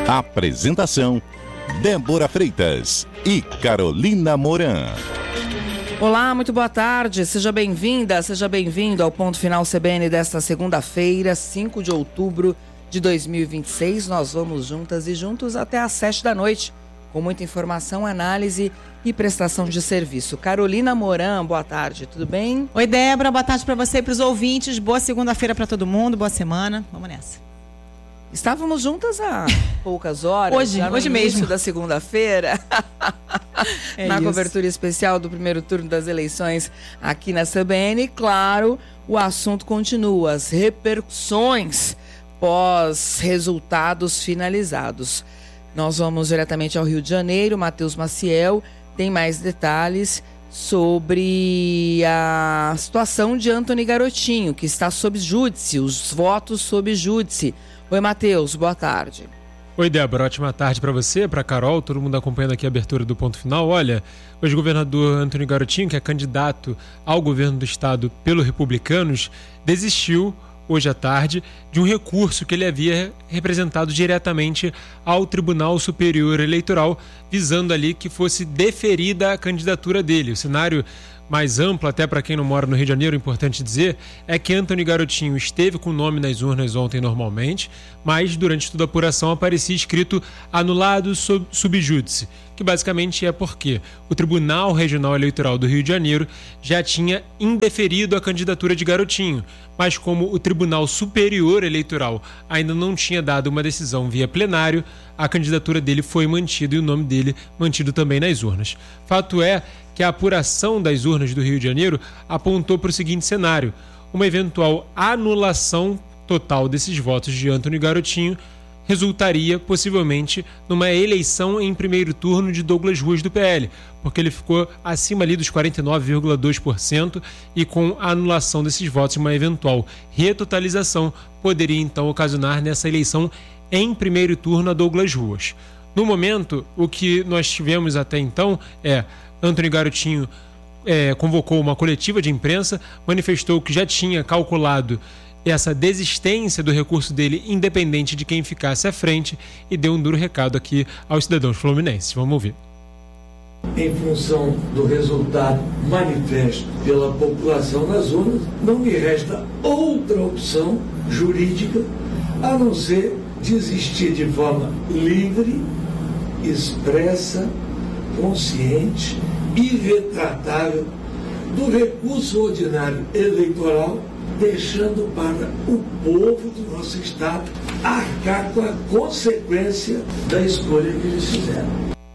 Apresentação: Débora Freitas e Carolina Moran. Olá, muito boa tarde. Seja bem-vinda, seja bem-vindo ao Ponto Final CBN desta segunda-feira, 5 de outubro de 2026. Nós vamos juntas e juntos até às 7 da noite, com muita informação, análise e prestação de serviço. Carolina Moran, boa tarde, tudo bem? Oi, Débora, boa tarde para você e para os ouvintes. Boa segunda-feira para todo mundo, boa semana. Vamos nessa. Estávamos juntas há poucas horas, hoje início mesmo da segunda-feira, na cobertura especial do primeiro turno das eleições aqui na CBN. Claro, o assunto continua, as repercussões pós-resultados finalizados. Nós vamos diretamente ao Rio de Janeiro. Matheus Maciel tem mais detalhes sobre a situação de Antony Garotinho, que está sob júdice, os votos sob júdice. Oi, Matheus, boa tarde. Oi, Débora, ótima tarde para você, para Carol, todo mundo acompanhando aqui a abertura do Ponto Final. Olha, hoje o governador Antony Garotinho, que é candidato ao governo do estado pelos Republicanos, desistiu hoje à tarde de um recurso que ele havia representado diretamente ao Tribunal Superior Eleitoral, visando ali que fosse deferida a candidatura dele. O cenário mais amplo, até para quem não mora no Rio de Janeiro, importante dizer, é que Antony Garotinho esteve com o nome nas urnas ontem normalmente, mas durante toda a apuração aparecia escrito anulado sub júdice, que basicamente é porque o Tribunal Regional Eleitoral do Rio de Janeiro já tinha indeferido a candidatura de Garotinho, mas como o Tribunal Superior Eleitoral ainda não tinha dado uma decisão via plenário, a candidatura dele foi mantida e o nome dele mantido também nas urnas. Fato é que a apuração das urnas do Rio de Janeiro apontou para o seguinte cenário: uma eventual anulação total desses votos de Antony Garotinho resultaria possivelmente numa eleição em primeiro turno de Douglas Ruas do PL, porque ele ficou acima ali dos 49,2% e com a anulação desses votos, uma eventual retotalização poderia então ocasionar nessa eleição em primeiro turno a Douglas Ruas. No momento, o que nós tivemos até então é Antony Garotinho convocou uma coletiva de imprensa, manifestou que já tinha calculado essa desistência do recurso dele, independente de quem ficasse à frente, e deu um duro recado aqui aos cidadãos fluminenses. Vamos ouvir. Em função do resultado manifesto pela população nas urnas, não me resta outra opção jurídica a não ser desistir de forma livre, expressa, consciente e irretratável do recurso ordinário eleitoral, deixando para o povo do nosso estado arcar com a consequência da escolha que eles fizeram.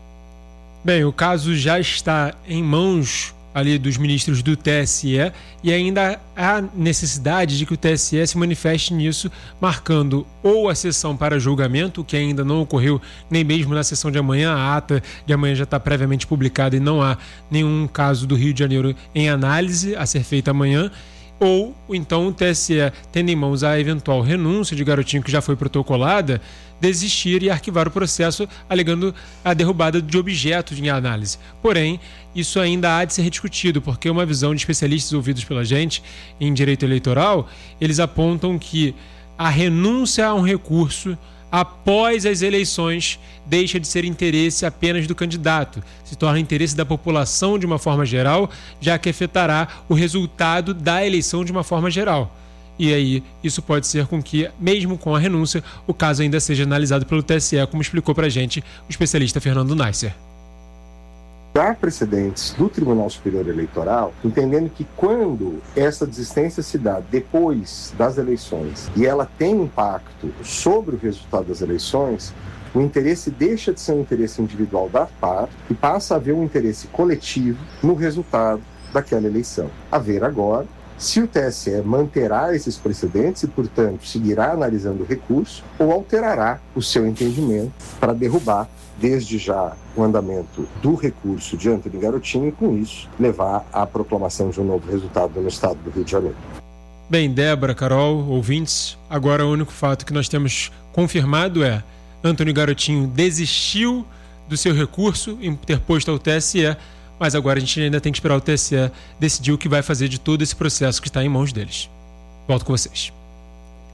Bem, o caso já está em mãos ali dos ministros do TSE e ainda há necessidade de que o TSE se manifeste nisso, marcando ou a sessão para julgamento, que ainda não ocorreu nem mesmo na sessão de amanhã. A ata de amanhã já está previamente publicada e não há nenhum caso do Rio de Janeiro em análise a ser feita amanhã, ou então o TSE, tendo em mãos a eventual renúncia de Garotinho que já foi protocolada, desistir e arquivar o processo, alegando a derrubada de objetos em análise. Porém, isso ainda há de ser rediscutido, porque uma visão de especialistas ouvidos pela gente em direito eleitoral, eles apontam que a renúncia a um recurso após as eleições deixa de ser interesse apenas do candidato, se torna interesse da população de uma forma geral, já que afetará o resultado da eleição de uma forma geral. E aí, isso pode ser com que, mesmo com a renúncia, o caso ainda seja analisado pelo TSE, como explicou pra gente o especialista Fernando Neisser. Há precedentes do Tribunal Superior Eleitoral, entendendo que quando essa desistência se dá depois das eleições e ela tem impacto sobre o resultado das eleições, o interesse deixa de ser um interesse individual da parte e passa a haver um interesse coletivo no resultado daquela eleição. A ver agora se o TSE manterá esses precedentes e, portanto, seguirá analisando o recurso ou alterará o seu entendimento para derrubar desde já o andamento do recurso de Antony Garotinho e, com isso, levar à proclamação de um novo resultado no estado do Rio de Janeiro. Bem, Débora, Carol, ouvintes, agora o único fato que nós temos confirmado é Antony Garotinho desistiu do seu recurso interposto ao TSE, mas agora a gente ainda tem que esperar o TSE decidir o que vai fazer de todo esse processo que está em mãos deles. Volto com vocês.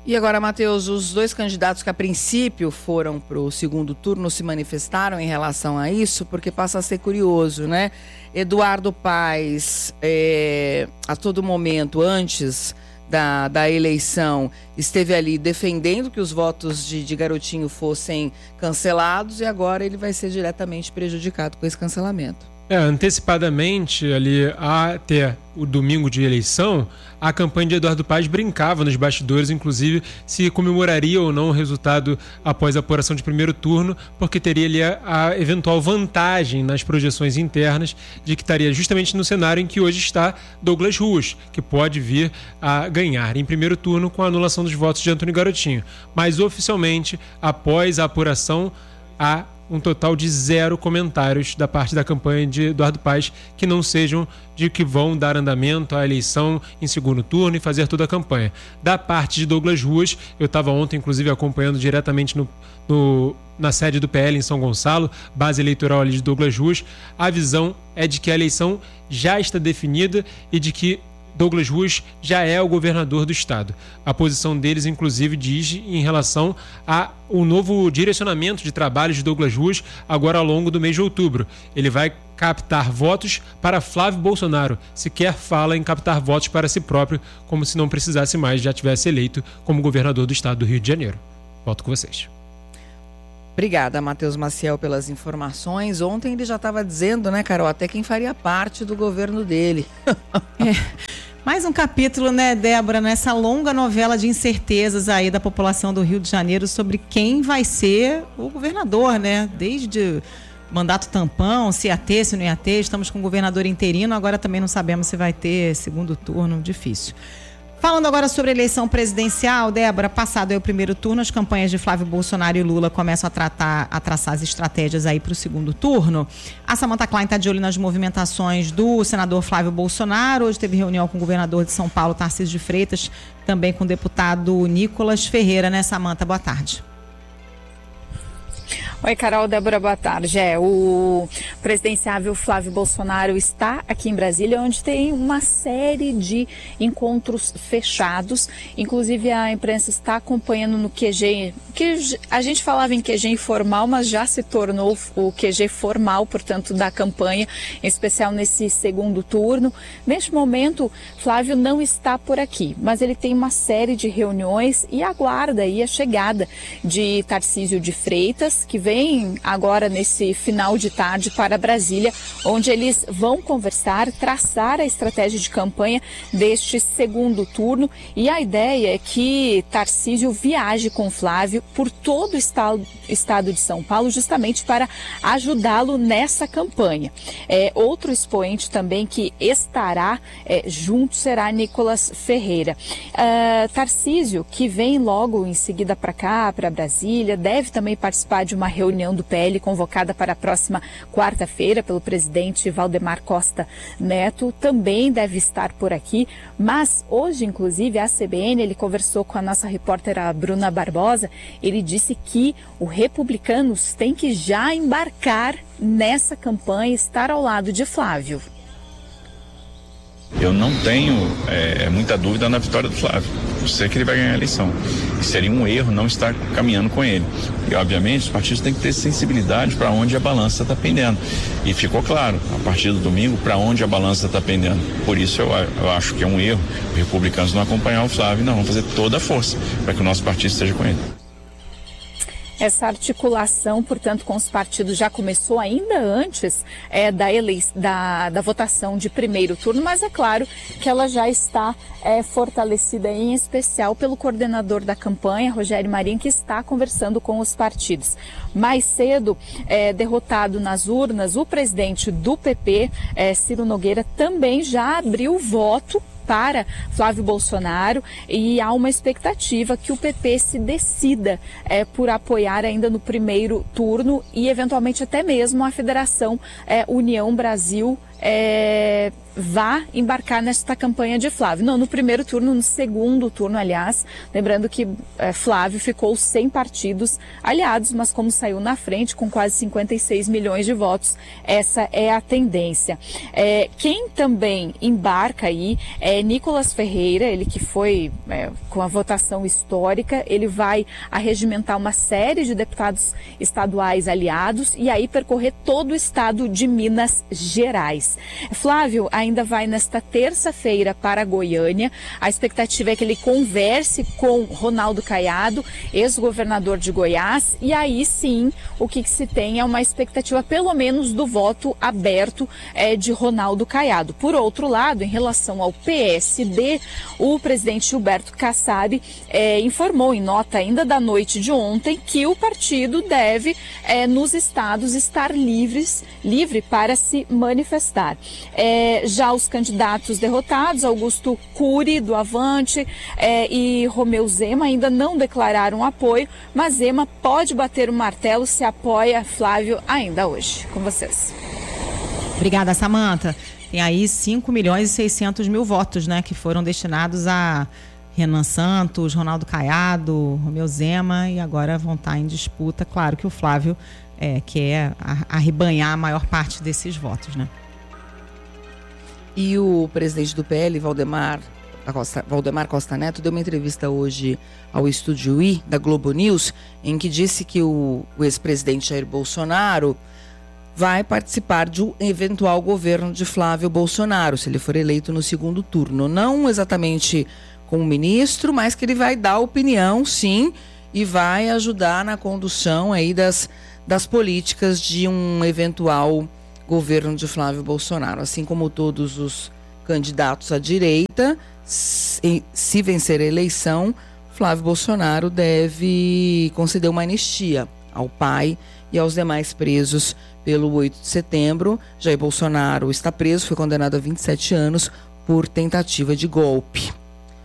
E agora, Matheus, os dois candidatos que a princípio foram para o segundo turno se manifestaram em relação a isso, porque passa a ser curioso, né? Eduardo Paes, a todo momento, antes da eleição, esteve ali defendendo que os votos de Garotinho fossem cancelados e agora ele vai ser diretamente prejudicado com esse cancelamento. Antecipadamente, ali até o domingo de eleição, a campanha de Eduardo Paes brincava nos bastidores, inclusive, se comemoraria ou não o resultado após a apuração de primeiro turno, porque teria ali a eventual vantagem nas projeções internas de que estaria justamente no cenário em que hoje está Douglas Ruas, que pode vir a ganhar em primeiro turno com a anulação dos votos de Antônio Garotinho. Mas oficialmente, após a apuração, há um total de 0 comentários da parte da campanha de Eduardo Paes que não sejam de que vão dar andamento à eleição em segundo turno e fazer toda a campanha. Da parte de Douglas Ruas, eu estava ontem, inclusive, acompanhando diretamente na sede do PL em São Gonçalo, base eleitoral ali de Douglas Ruas, a visão é de que a eleição já está definida e de que Douglas Ruas já é o governador do estado. A posição deles, inclusive, diz em relação ao novo direcionamento de trabalho de Douglas Ruas agora ao longo do mês de outubro. Ele vai captar votos para Flávio Bolsonaro. Sequer fala em captar votos para si próprio, como se não precisasse mais, já tivesse eleito como governador do estado do Rio de Janeiro. Volto com vocês. Obrigada, Matheus Maciel, pelas informações. Ontem ele já estava dizendo, né, Carol, até quem faria parte do governo dele. Mais um capítulo, né, Débora, nessa longa novela de incertezas aí da população do Rio de Janeiro sobre quem vai ser o governador, né? Desde mandato tampão, se ia ter, se não ia ter. Estamos com o governador interino, agora também não sabemos se vai ter segundo turno, difícil. Falando agora sobre a eleição presidencial, Débora, passado aí o primeiro turno, as campanhas de Flávio Bolsonaro e Lula começam a traçar as estratégias aí para o segundo turno. A Samantha Klein está de olho nas movimentações do senador Flávio Bolsonaro. Hoje teve reunião com o governador de São Paulo, Tarcísio de Freitas, também com o deputado Nicolas Ferreira, né, Samantha? Boa tarde. Oi, Carol, Débora, boa tarde. O presidenciável Flávio Bolsonaro está aqui em Brasília, onde tem uma série de encontros fechados. Inclusive, a imprensa está acompanhando no QG, que a gente falava em QG informal, mas já se tornou o QG formal, portanto, da campanha, em especial nesse segundo turno. Neste momento, Flávio não está por aqui, mas ele tem uma série de reuniões e aguarda aí a chegada de Tarcísio de Freitas, que vem agora nesse final de tarde para Brasília, onde eles vão conversar, traçar a estratégia de campanha deste segundo turno, e a ideia é que Tarcísio viaje com Flávio por todo o estado de São Paulo, justamente para ajudá-lo nessa campanha. Outro expoente também que estará junto será Nicolas Ferreira. Tarcísio, que vem logo em seguida para cá, para Brasília, deve também participar de uma reunião do PL convocada para a próxima quarta-feira pelo presidente Valdemar Costa Neto, também deve estar por aqui, mas hoje, inclusive, a CBN, ele conversou com a nossa repórter, a Bruna Barbosa, ele disse que o Republicanos tem que já embarcar nessa campanha, estar ao lado de Flávio. Eu não tenho muita dúvida na vitória do Flávio. Eu sei que ele vai ganhar a eleição. E seria um erro não estar caminhando com ele. E, obviamente, os partidos têm que ter sensibilidade para onde a balança está pendendo. E ficou claro, a partir do domingo, para onde a balança está pendendo. Por isso, eu acho que é um erro os republicanos não acompanhar o Flávio. Não, vão fazer toda a força para que o nosso partido esteja com ele. Essa articulação, portanto, com os partidos já começou ainda antes da votação de primeiro turno, mas é claro que ela já está fortalecida, em especial pelo coordenador da campanha, Rogério Marinho, que está conversando com os partidos. Mais cedo, derrotado nas urnas, o presidente do PP, Ciro Nogueira, também já abriu voto para Flávio Bolsonaro, e há uma expectativa que o PP se decida por apoiar ainda no primeiro turno e eventualmente até mesmo a Federação União Brasil vá embarcar nesta campanha de Flávio. Não no primeiro turno, no segundo turno, aliás. Lembrando que Flávio ficou sem partidos aliados, mas como saiu na frente com quase 56 milhões de votos, essa é a tendência. Quem também embarca aí é Nicolas Ferreira, ele que foi com a votação histórica, ele vai arregimentar uma série de deputados estaduais aliados e aí percorrer todo o estado de Minas Gerais. Flávio ainda vai nesta terça-feira para Goiânia. A expectativa é que ele converse com Ronaldo Caiado, ex-governador de Goiás, e aí sim o que se tem é uma expectativa pelo menos do voto aberto de Ronaldo Caiado. Por outro lado, em relação ao PSD, o presidente Gilberto Kassab informou em nota ainda da noite de ontem que o partido deve nos estados estar livre para se manifestar. Já os candidatos derrotados, Augusto Cury, do Avante, e Romeu Zema, ainda não declararam apoio, mas Zema pode bater o martelo se apoia Flávio ainda hoje. Com vocês. Obrigada, Samantha. Tem aí 5.600.000 votos, né, que foram destinados a Renan Santos, Ronaldo Caiado, Romeu Zema, e agora vão estar em disputa. Claro que o Flávio quer arrebanhar a maior parte desses votos, né? E o presidente do PL, Valdemar Costa Neto, deu uma entrevista hoje ao Estúdio I, da Globo News, em que disse que o ex-presidente Jair Bolsonaro vai participar de um eventual governo de Flávio Bolsonaro, se ele for eleito no segundo turno. Não exatamente como ministro, mas que ele vai dar opinião, sim, e vai ajudar na condução aí das políticas de um eventual governo de Flávio Bolsonaro. Assim como todos os candidatos à direita, se vencer a eleição, Flávio Bolsonaro deve conceder uma anistia ao pai e aos demais presos pelo 8 de setembro. Jair Bolsonaro está preso, foi condenado a 27 anos por tentativa de golpe.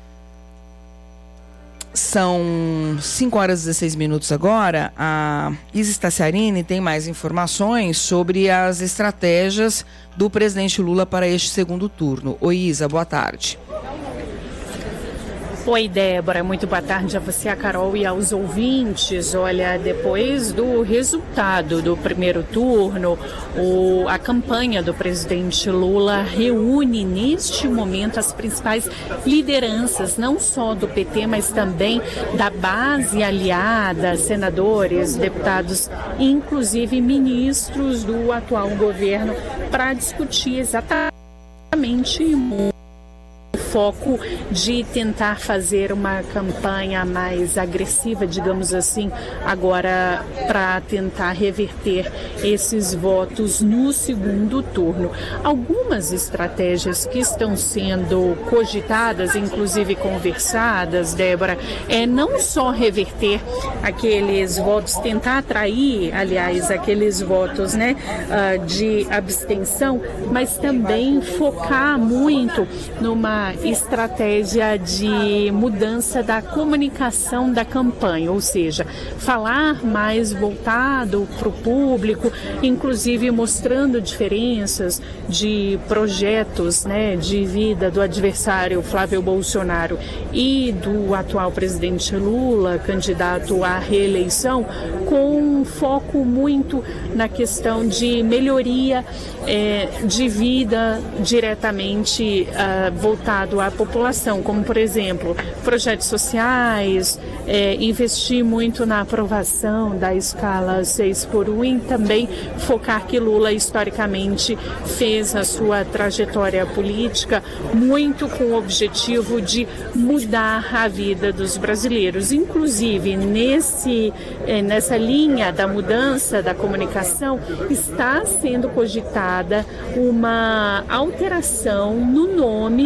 São 5 horas e 16 minutos agora. A Isa Staciarini tem mais informações sobre as estratégias do presidente Lula para este segundo turno. Oi, Isa, boa tarde. Oi, Débora, muito boa tarde a você, a Carol e aos ouvintes. Olha, depois do resultado do primeiro turno, a campanha do presidente Lula reúne neste momento as principais lideranças, não só do PT, mas também da base aliada, senadores, deputados, inclusive ministros do atual governo, para discutir exatamente o foco de tentar fazer uma campanha mais agressiva, digamos assim, agora para tentar reverter esses votos no segundo turno. Algumas estratégias que estão sendo cogitadas, inclusive conversadas, Débora, não só reverter aqueles votos, tentar atrair, aliás, aqueles votos, né, de abstenção, mas também focar muito numa estratégia de mudança da comunicação da campanha, ou seja, falar mais voltado para o público, inclusive mostrando diferenças de projetos, né, de vida do adversário Flávio Bolsonaro e do atual presidente Lula, candidato à reeleição, com um foco muito na questão de melhoria de vida diretamente voltado à população, como, por exemplo, projetos sociais, investir muito na aprovação da escala 6x1 e também focar que Lula, historicamente, fez a sua trajetória política muito com o objetivo de mudar a vida dos brasileiros. Inclusive, nessa linha da mudança da comunicação, está sendo cogitada uma alteração no nome do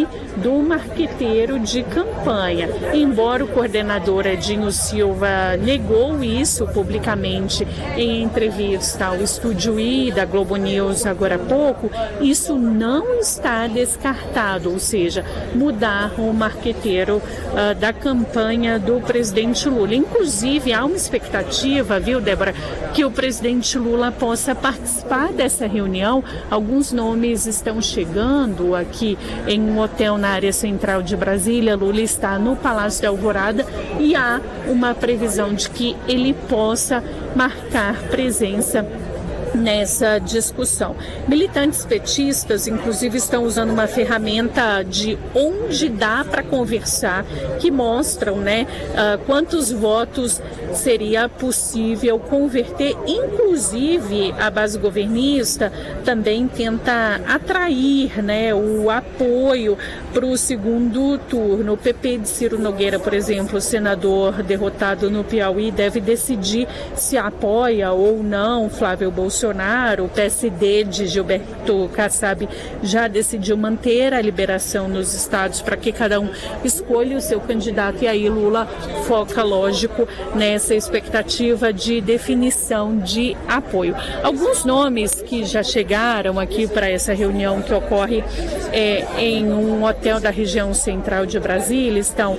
do marqueteiro de campanha. Embora o coordenador Edinho Silva negou isso publicamente em entrevista ao Estúdio I da Globo News agora há pouco, isso não está descartado, ou seja, mudar o marqueteiro da campanha do presidente Lula. Inclusive, há uma expectativa, viu, Débora, que o presidente Lula possa participar dessa reunião. Alguns nomes estão chegando aqui em um hotel na área central de Brasília. Lula está no Palácio da Alvorada e há uma previsão de que ele possa marcar presença nessa discussão. Militantes petistas, inclusive, estão usando uma ferramenta de onde dá para conversar, que mostram, quantos votos seria possível converter. Inclusive, a base governista também tenta atrair, o apoio para o segundo turno. O PP de Ciro Nogueira, por exemplo, o senador derrotado no Piauí, deve decidir se apoia ou não Flávio Bolsonaro. O PSD de Gilberto Kassab já decidiu manter a liberação nos estados para que cada um escolha o seu candidato, e aí Lula foca, lógico, nessa expectativa de definição de apoio. Alguns nomes que já chegaram aqui para essa reunião que ocorre em um hotel da região central de Brasília estão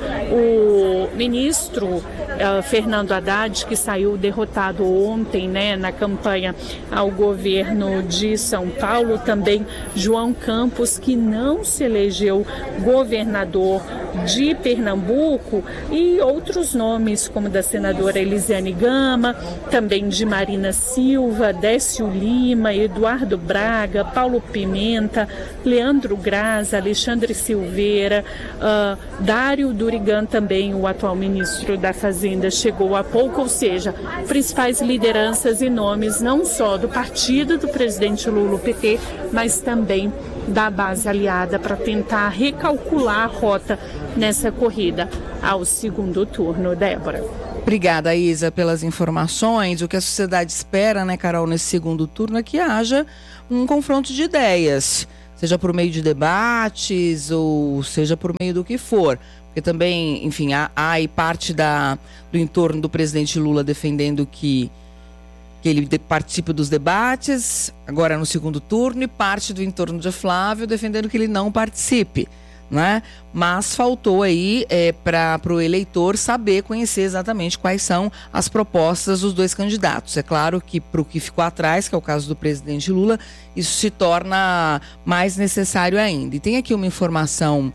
o ministro Fernando Haddad, que saiu derrotado ontem, na campanha ao governo de São Paulo, também João Campos, que não se elegeu governador de Pernambuco, e outros nomes como da senadora Elisiane Gama, também de Marina Silva, Décio Lima, Eduardo Braga, Paulo Pimenta, Leandro Graça, Alexandre Silveira, Dário Durigan, também o atual ministro da Fazenda, chegou há pouco, ou seja, principais lideranças e nomes não só do partido do presidente Lula, o PT, mas também da base aliada, para tentar recalcular a rota nessa corrida ao segundo turno. Débora. Obrigada, Isa, pelas informações. O que a sociedade espera, Carol, nesse segundo turno é que haja um confronto de ideias, seja por meio de debates ou seja por meio do que for. Porque também, enfim, há aí parte do entorno do presidente Lula defendendo que ele participe dos debates, agora no segundo turno, e parte do entorno de Flávio defendendo que ele não participe, Mas faltou aí para o eleitor saber, conhecer exatamente quais são as propostas dos dois candidatos. É claro que para o que ficou atrás, que é o caso do presidente Lula, isso se torna mais necessário ainda. E tem aqui uma informação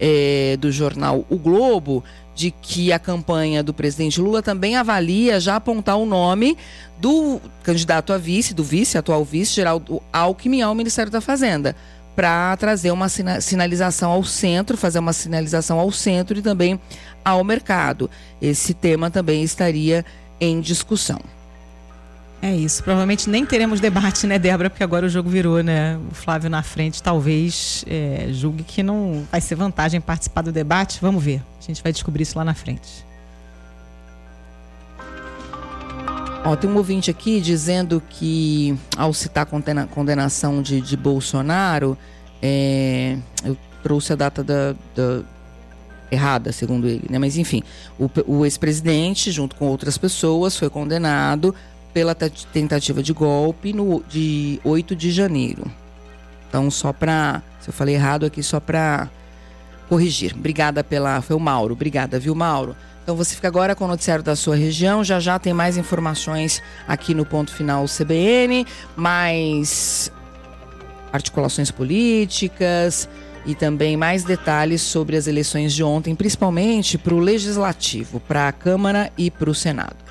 do jornal O Globo, de que a campanha do presidente Lula também avalia já apontar o nome do candidato a vice, atual vice, Geraldo Alckmin, ao Ministério da Fazenda, para trazer uma sinalização ao centro, fazer uma sinalização ao centro e também ao mercado. Esse tema também estaria em discussão. É isso, provavelmente nem teremos debate, Débora, porque agora o jogo virou, O Flávio na frente talvez julgue que não vai ser vantagem participar do debate. Vamos ver, a gente vai descobrir isso lá na frente. Tem um ouvinte aqui dizendo que, ao citar a condenação de Bolsonaro, eu trouxe a data errada, segundo ele, Mas enfim, o ex-presidente, junto com outras pessoas, foi condenado pela tentativa de golpe de 8 de janeiro. Então, se eu falei errado aqui, só para corrigir. Obrigada foi o Mauro. Obrigada, viu, Mauro? Então você fica agora com o noticiário da sua região. Já tem mais informações aqui no Ponto Final CBN, mais articulações políticas e também mais detalhes sobre as eleições de ontem, principalmente para o Legislativo, para a Câmara e para o Senado.